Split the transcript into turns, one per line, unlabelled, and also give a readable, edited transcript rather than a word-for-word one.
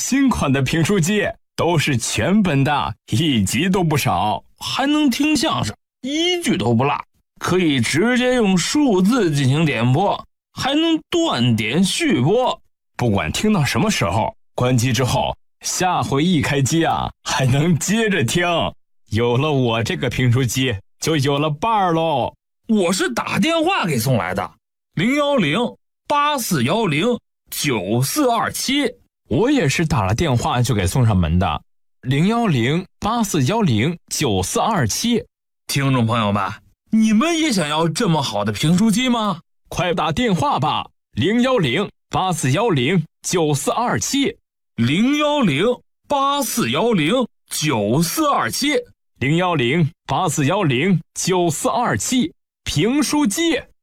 新款的评书机，都是全本的，1集都不少，
还能听相声，1句都不落，可以直接用数字进行点播，还能断点续播，
不管听到什么时候，关机之后，下回一开机啊，还能接着听。有了我这个评书机，就有了伴儿喽。
我是打电话给送来的，010-8410-9427。
我也是打了电话就给送上门的，010-8410-9427。
听众朋友们，你们也想要这么好的评书机吗？
快打电话吧，010-8410-9427。
010-8410-9427。
010-8410-9427。评书机。